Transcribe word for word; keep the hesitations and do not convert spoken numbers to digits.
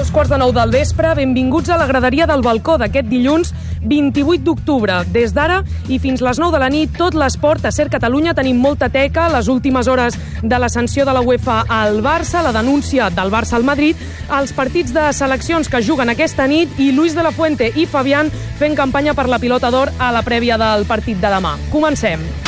Dos quarts de nou del vespre, benvinguts a la graderia del balcó d'aquest dilluns vint-i-vuit d'octubre. Des d'ara i fins les nou de la nit, tot l'esport a Ser Catalunya. Tenim molta teca, les últimes hores de la sanció de la UEFA al Barça, la denúncia del Barça al Madrid, els partits de seleccions que juguen aquesta nit i Luis de la Fuente i Fabián fent campanya per la pilota d'or a la prèvia del partit de demà. Comencem.